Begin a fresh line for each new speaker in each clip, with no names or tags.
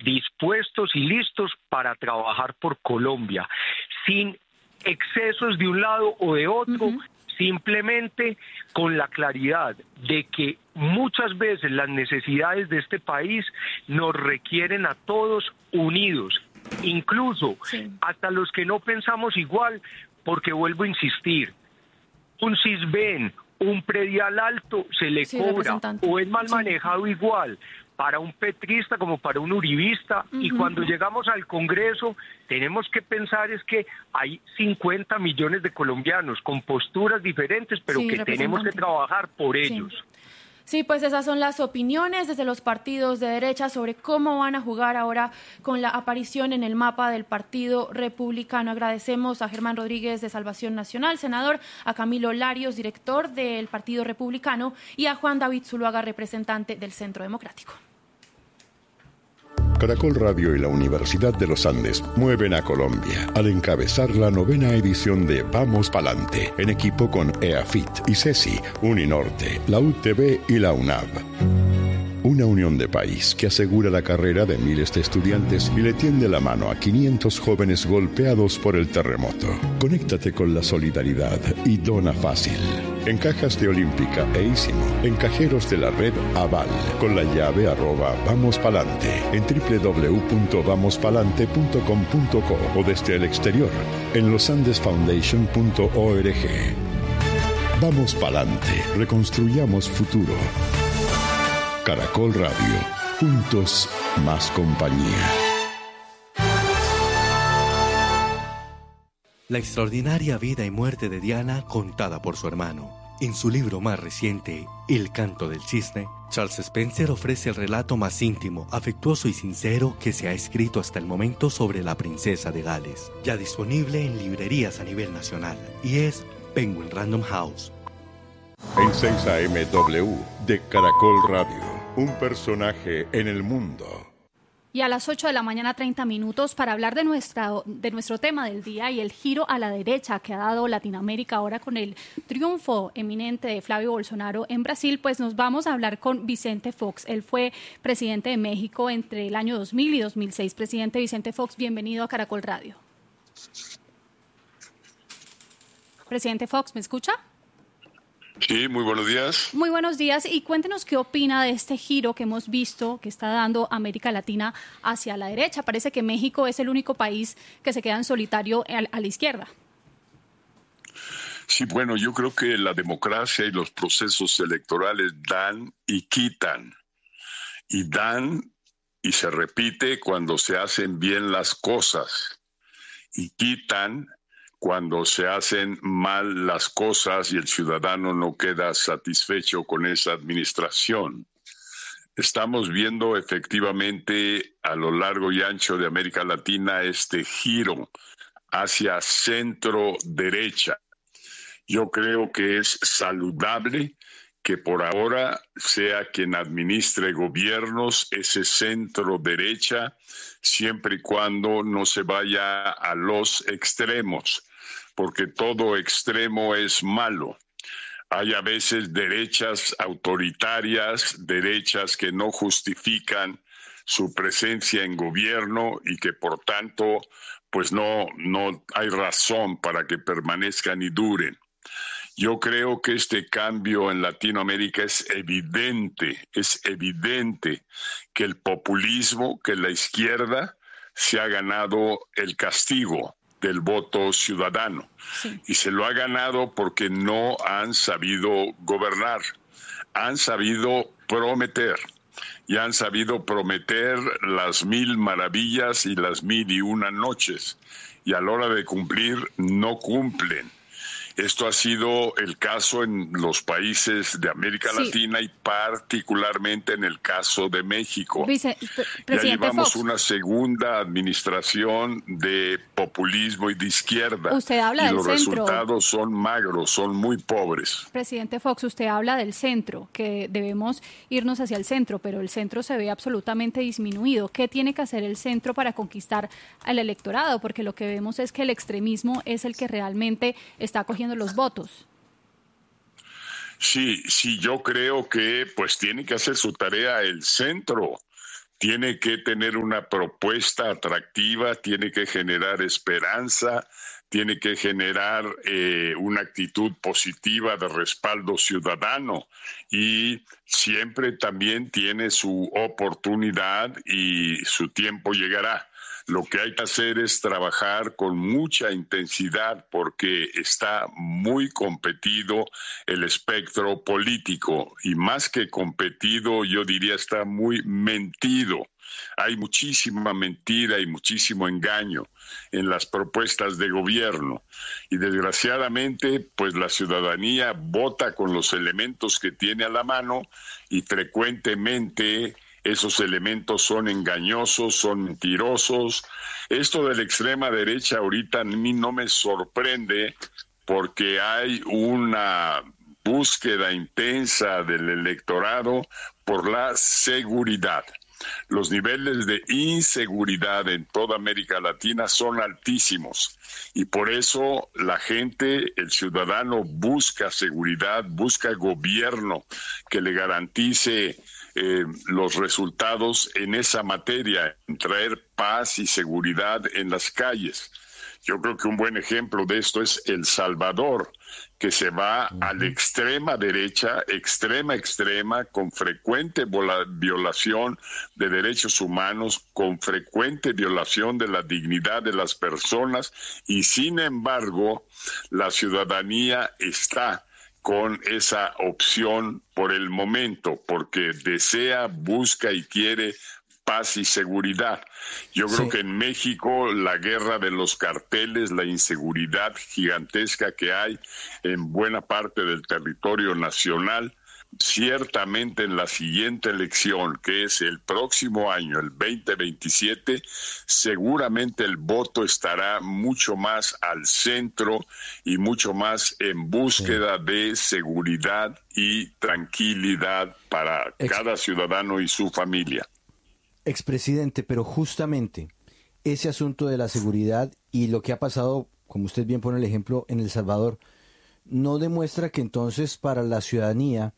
dispuestos y listos para trabajar por Colombia, sin excesos de un lado o de otro, simplemente con la claridad de que muchas veces las necesidades de este país nos requieren a todos unidos, incluso hasta los que no pensamos igual, porque vuelvo a insistir, un CISBEN, un predial alto se le cobra o es mal manejado igual para un petrista como para un uribista, y cuando llegamos al Congreso tenemos que pensar es que hay 50 millones de colombianos con posturas diferentes, pero que tenemos que trabajar por ellos.
Sí, pues esas son las opiniones desde los partidos de derecha sobre cómo van a jugar ahora con la aparición en el mapa del Partido Republicano. Agradecemos a Germán Rodríguez de Salvación Nacional, senador, a Camilo Larios, director del Partido Republicano, y a Juan David Zuluaga, representante del Centro Democrático.
Caracol Radio y la Universidad de los Andes mueven a Colombia al encabezar la 9ª edición de Vamos Palante, en equipo con EAFIT, ICESI, Uninorte, la UTB y la UNAV. Una unión de país que asegura la carrera de miles de estudiantes y le tiende la mano a 500 jóvenes golpeados por el terremoto. Conéctate con la solidaridad y dona fácil. En cajas de Olímpica e Ísimo, en cajeros de la red Aval, con la llave @vamospalante, en www.vamospalante.com.co o desde el exterior, en losandesfoundation.org. Vamos Palante, reconstruyamos futuro. Caracol Radio, juntos más compañía.
La extraordinaria vida y muerte de Diana contada por su hermano. En su libro más reciente, El canto del cisne, Charles Spencer ofrece el relato más íntimo, afectuoso y sincero que se ha escrito hasta el momento sobre la princesa de Gales. Ya disponible en librerías a nivel nacional, y es Penguin Random House.
En 6 AM de Caracol Radio, un personaje en el mundo.
Y a las 8 de la mañana, 30 minutos, para hablar de nuestro tema del día y el giro a la derecha que ha dado Latinoamérica ahora con el triunfo eminente de Flavio Bolsonaro en Brasil, pues nos vamos a hablar con Vicente Fox. Él fue presidente de México entre el año 2000 y 2006. Presidente Vicente Fox, bienvenido a Caracol Radio. Presidente Fox, ¿me escucha?
Sí, muy buenos días.
Muy buenos días, y cuéntenos qué opina de este giro que hemos visto que está dando América Latina hacia la derecha. Parece que México es el único país que se queda en solitario a la izquierda.
Sí, bueno, yo creo que la democracia y los procesos electorales dan y quitan. Y dan y se repite cuando se hacen bien las cosas. Y quitan cuando se hacen mal las cosas y el ciudadano no queda satisfecho con esa administración. Estamos viendo efectivamente a lo largo y ancho de América Latina este giro hacia centro-derecha. Yo creo que es saludable que por ahora sea quien administre gobiernos ese centro-derecha, siempre y cuando no se vaya a los extremos, porque todo extremo es malo. Hay a veces derechas autoritarias, derechas que no justifican su presencia en gobierno y que por tanto pues no hay razón para que permanezcan y duren. Yo creo que este cambio en Latinoamérica es evidente que el populismo, que la izquierda se ha ganado el castigo del voto ciudadano. Sí. Y se lo ha ganado porque no han sabido gobernar, han sabido prometer. Y han sabido prometer las 1000 maravillas y las 1001 noches. Y a la hora de cumplir, no cumplen. Esto ha sido el caso en los países de América Latina y particularmente en el caso de México. Ya llevamos una segunda administración de populismo y de izquierda.
Usted habla del centro.
Los resultados son magros, son muy pobres.
Presidente Fox, usted habla del centro, que debemos irnos hacia el centro, pero el centro se ve absolutamente disminuido. ¿Qué tiene que hacer el centro para conquistar al electorado? Porque lo que vemos es que el extremismo es el que realmente está cogiendo los votos.
Sí, yo creo que pues tiene que hacer su tarea el centro. tiene que tener una propuesta atractiva, tiene que generar esperanza, tiene que generar una actitud positiva de respaldo ciudadano y siempre también tiene su oportunidad y su tiempo llegará. Lo que hay que hacer es trabajar con mucha intensidad porque está muy competido el espectro político y más que competido, yo diría está muy mentido. Hay muchísima mentira y muchísimo engaño en las propuestas de gobierno y desgraciadamente pues la ciudadanía vota con los elementos que tiene a la mano y frecuentemente esos elementos son engañosos, son mentirosos. Esto de la extrema derecha ahorita a mí no me sorprende porque hay una búsqueda intensa del electorado por la seguridad. Los niveles de inseguridad en toda América Latina son altísimos y por eso la gente, el ciudadano busca seguridad, busca gobierno que le garantice los resultados en esa materia, en traer paz y seguridad en las calles. Yo creo que un buen ejemplo de esto es El Salvador, que se va a la extrema derecha, extrema, con frecuente violación de derechos humanos, con frecuente violación de la dignidad de las personas, y sin embargo, la ciudadanía está con esa opción por el momento, porque desea, busca y quiere paz y seguridad. Yo creo que en México la guerra de los carteles, la inseguridad gigantesca que hay en buena parte del territorio nacional, ciertamente en la siguiente elección, que es el próximo año, el 2027, seguramente el voto estará mucho más al centro y mucho más en búsqueda de seguridad y tranquilidad para cada ciudadano y su familia.
Expresidente, pero justamente ese asunto de la seguridad y lo que ha pasado, como usted bien pone el ejemplo, en El Salvador, no demuestra que entonces para la ciudadanía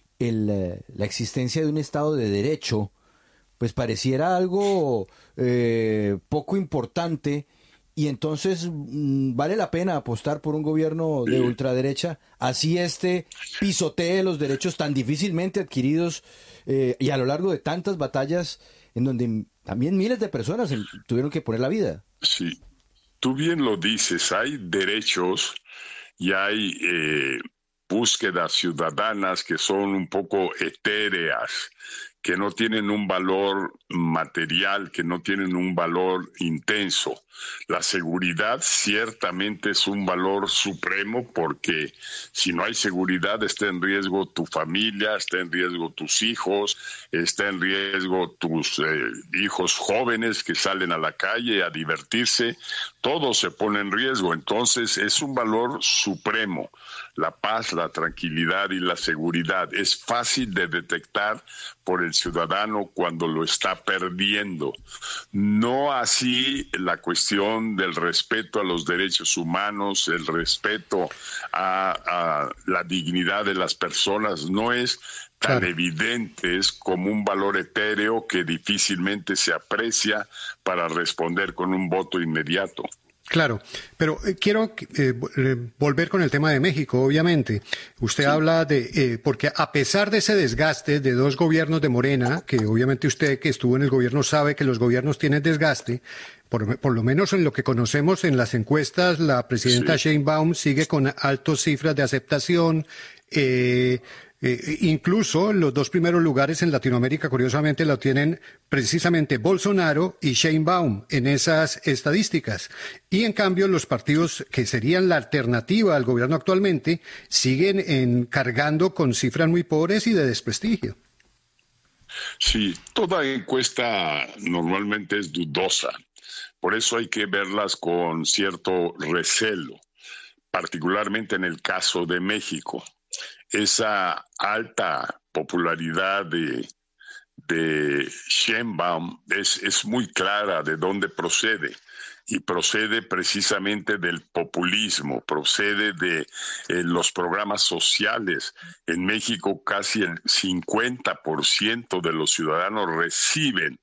la existencia de un Estado de Derecho pues pareciera algo poco importante y entonces vale la pena apostar por un gobierno de ultraderecha, así pisotee los derechos tan difícilmente adquiridos y a lo largo de tantas batallas en donde también miles de personas tuvieron que poner la vida.
Sí, tú bien lo dices, hay derechos y hay búsquedas ciudadanas que son un poco etéreas, que no tienen un valor material, que no tienen un valor intenso. La seguridad ciertamente es un valor supremo porque si no hay seguridad está en riesgo tu familia, está en riesgo tus hijos, está en riesgo tus hijos jóvenes que salen a la calle a divertirse, todo se pone en riesgo. Entonces es un valor supremo. La paz, la tranquilidad y la seguridad es fácil de detectar por el ciudadano cuando lo está perdiendo. No así la cuestión del respeto a los derechos humanos, el respeto a la dignidad de las personas no es tan evidente, es como un valor etéreo que difícilmente se aprecia para responder con un voto inmediato.
Claro, pero quiero volver con el tema de México, obviamente. Usted habla porque a pesar de ese desgaste de dos gobiernos de Morena, que obviamente usted que estuvo en el gobierno sabe que los gobiernos tienen desgaste, por lo menos en lo que conocemos en las encuestas, la presidenta Sheinbaum sigue con altas cifras de aceptación, incluso los dos primeros lugares en Latinoamérica, curiosamente, lo tienen precisamente Bolsonaro y Sheinbaum en esas estadísticas. Y en cambio, los partidos que serían la alternativa al gobierno actualmente siguen cargando con cifras muy pobres y de desprestigio.
Sí, toda encuesta normalmente es dudosa. Por eso hay que verlas con cierto recelo, particularmente en el caso de México. Esa alta popularidad de Sheinbaum es muy clara de dónde procede. Y procede precisamente del populismo, procede de los programas sociales. En México casi el 50% de los ciudadanos reciben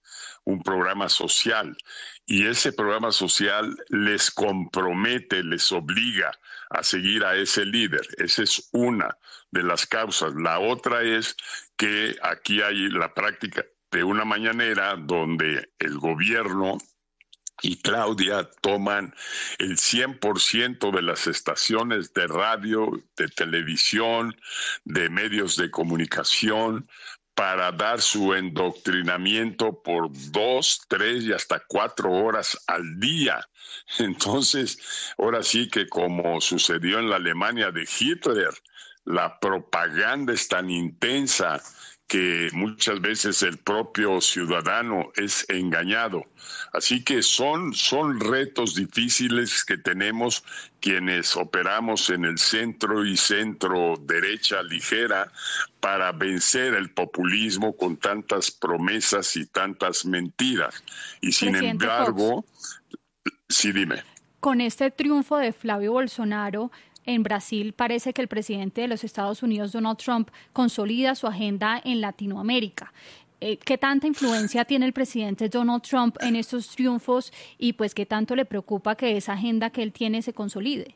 un programa social, y ese programa social les compromete, les obliga a seguir a ese líder. Esa es una de las causas. La otra es que aquí hay la práctica de una mañanera donde el gobierno y Claudia toman el 100% de las estaciones de radio, de televisión, de medios de comunicación, para dar su endoctrinamiento por 2, 3 y hasta 4 horas al día. Entonces, ahora sí que como sucedió en la Alemania de Hitler, la propaganda es tan intensa que muchas veces el propio ciudadano es engañado. Así que son retos difíciles que tenemos quienes operamos en el centro y centro derecha ligera para vencer el populismo con tantas promesas y tantas mentiras. Y sin
Presidente
embargo,
Fox,
sí, dime.
con este triunfo de Flavio Bolsonaro en Brasil, parece que el presidente de los Estados Unidos, Donald Trump, consolida su agenda en Latinoamérica. ¿Qué tanta influencia tiene el presidente Donald Trump en estos triunfos y pues qué tanto le preocupa que esa agenda que él tiene se consolide?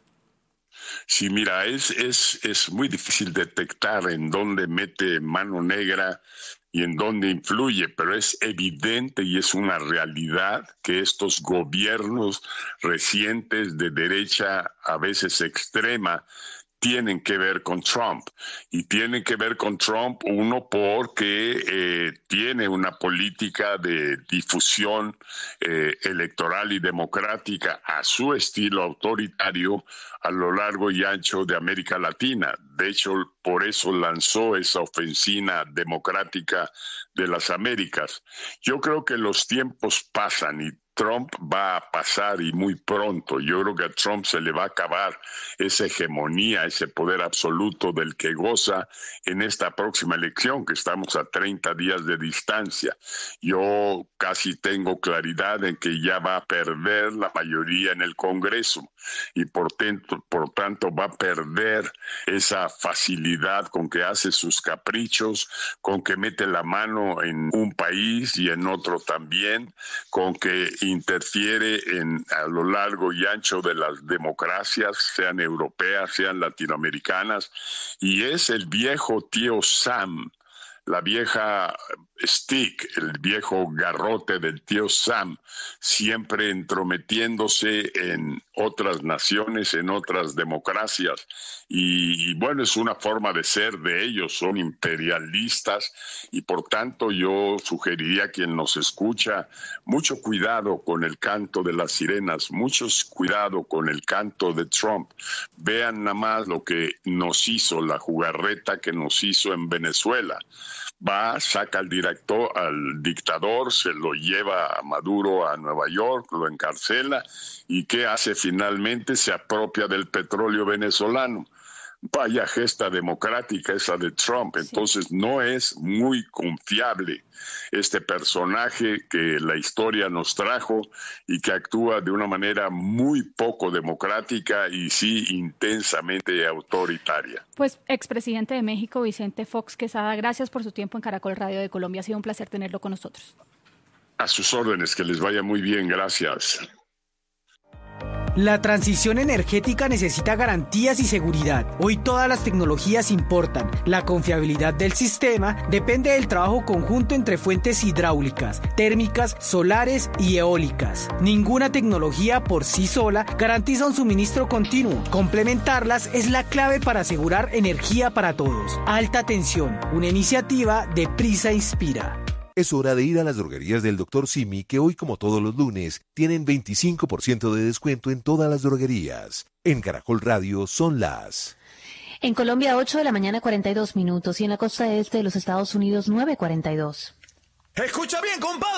Sí, mira, es muy difícil detectar en dónde mete mano negra y en dónde influye, pero es evidente y es una realidad que estos gobiernos recientes de derecha, a veces extrema, tienen que ver con Trump. Y tienen que ver con Trump, uno, porque tiene una política de difusión electoral y democrática a su estilo autoritario a lo largo y ancho de América Latina. De hecho, por eso lanzó esa ofensiva democrática de las Américas. Yo creo que los tiempos pasan y Trump va a pasar, y muy pronto. Yo creo que a Trump se le va a acabar esa hegemonía, ese poder absoluto del que goza en esta próxima elección, que estamos a 30 días de distancia. Yo casi tengo claridad en que ya va a perder la mayoría en el Congreso y por tanto va a perder esa facilidad con que hace sus caprichos, con que mete la mano en un país y en otro también, con que interfiere a lo largo y ancho de las democracias, sean europeas, sean latinoamericanas, y es el viejo tío Sam, la vieja stick, el viejo garrote del tío Sam, siempre entrometiéndose en otras naciones, en otras democracias. Y bueno, es una forma de ser de ellos, son imperialistas, y por tanto yo sugeriría a quien nos escucha mucho cuidado con el canto de las sirenas, mucho cuidado con el canto de Trump. Vean nada más lo que nos hizo, la jugarreta que nos hizo en Venezuela. Va, saca al dictador, se lo lleva a Maduro a Nueva York, lo encarcela, y ¿qué hace finalmente? Se apropia del petróleo venezolano. Vaya gesta democrática esa de Trump. Entonces no es muy confiable este personaje que la historia nos trajo y que actúa de una manera muy poco democrática y sí intensamente autoritaria.
Pues expresidente de México, Vicente Fox Quesada, gracias por su tiempo en Caracol Radio de Colombia. Ha sido un placer tenerlo con nosotros.
A sus órdenes, que les vaya muy bien. Gracias.
La transición energética necesita garantías y seguridad. Hoy todas las tecnologías importan. La confiabilidad del sistema depende del trabajo conjunto entre fuentes hidráulicas, térmicas, solares y eólicas. Ninguna tecnología por sí sola garantiza un suministro continuo. Complementarlas es la clave para asegurar energía para todos. Alta tensión, una iniciativa de Prisa Inspira.
Es hora de ir a las droguerías del Dr. Simi, que hoy, como todos los lunes, tienen 25% de descuento en todas las droguerías. En Caracol Radio son las...
En Colombia, 8 de la mañana, 42 minutos. Y en la costa este de los Estados Unidos, 9:42.
Escucha bien, compadre.